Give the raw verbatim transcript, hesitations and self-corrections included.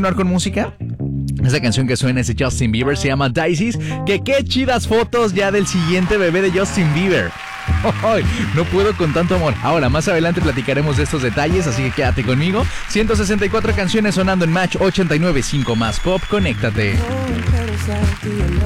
continuar con música. Esa canción que suena es de Justin Bieber, se llama Daisies. Que qué chidas fotos ya del siguiente bebé de Justin Bieber. Ay, no puedo con tanto amor. Ahora, más adelante platicaremos de estos detalles, así que quédate conmigo. ciento sesenta y cuatro canciones sonando en Match ochenta y nueve punto cinco más Pop. Conéctate.